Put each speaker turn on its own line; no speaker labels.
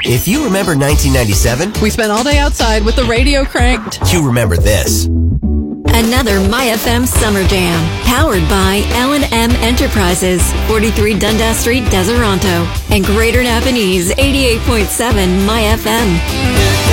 If you remember 1997,
We spent all day outside with the radio cranked.
you remember this.
Another MyFM Summer Jam, powered by L&M Enterprises, 43 Dundas Street, Deseronto, and Greater Napanese, 88.7 MyFM.